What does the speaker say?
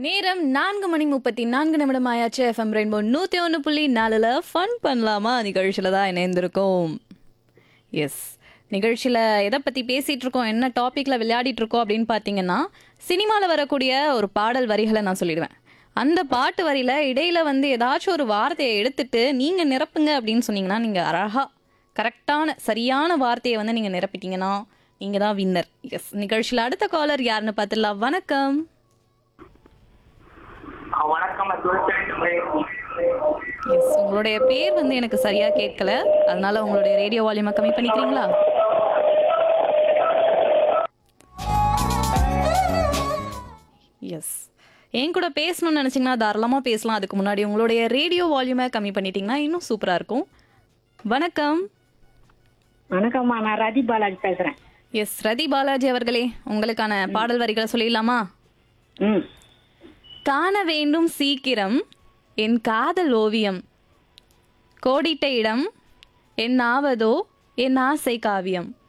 நேரம் 4:34 ஆயாச்சு. FM rainbow 101.4ல fun பண்ணலாமா நிகழ்ச்சியில தான் இணைந்திருக்கோம். எஸ், நிகழ்ச்சியில் எதை பற்றி பேசிகிட்டு இருக்கோம், என்ன டாப்பிக்கில் விளையாடிட்டு இருக்கோம் அப்படின்னு பார்த்தீங்கன்னா, சினிமாவில் வரக்கூடிய ஒரு பாடல் வரிகளை நான் சொல்லிடுவேன். அந்த பாட்டு வரியில் இடையில ஏதாச்சும் ஒரு வார்த்தையை எடுத்துட்டு நீங்கள் நிரப்புங்க அப்படின்னு சொன்னீங்கன்னா, நீங்கள் அழகாக கரெக்டான சரியான வார்த்தையை நீங்கள் நிரப்பிட்டீங்கன்னா நீங்கள் தான் வின்னர். எஸ், நிகழ்ச்சியில் அடுத்த காலர் யாருன்னு பார்த்துடலாம். வணக்கம். வணக்கம். எஸ், உங்களுடைய பேர் எனக்கு சரியா கேட்கல, அதனால உங்களுடைய ரேடியோ வால்யூமை கம்மி பண்ணிக்கிறீங்களா? எஸ், என் கூட பேசணும்னு நினைச்சீங்கன்னா தாராளமா பேசலாம். அதுக்கு முன்னாடி உங்களுடைய ரேடியோ வால்யூமை கம்மி பண்ணிட்டீங்கன்னா இன்னும் சூப்பரா இருக்கும். வணக்கம். வணக்கம்மா, நான் ரதி பாலாஜி பேசுறேன். எஸ், ரதி பாலாஜி அவர்களே, உங்களுக்கான பாடல் வரிகளை சொல்லிடலாமா? ம் காண வேண்டும் சீக்கிரம் என் காதல் ஓவியம், கோடிட்ட இடம் என் ஆவதோ என் ஆசை காவியம்.